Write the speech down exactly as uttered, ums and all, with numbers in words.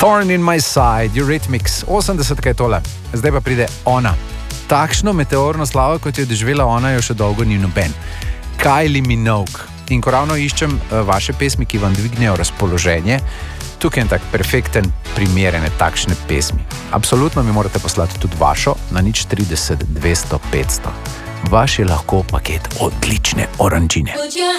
Thorn in my side, Eurythmics, osemdesetka je tole, zdaj pa pride ona. Takšno meteorno slavo, kot je doživela ona, jo še dolgo ni noben. Kylie Minogue. In ko ravno iščem vaše pesmi, ki vam dvignejo razpoloženje, tukaj je tak perfekten primer ene takšne pesmi. Absolutno mi morate poslati tudi vašo na nič trideset dvesto petsto. Vaš je lahko paket odlične oranžine.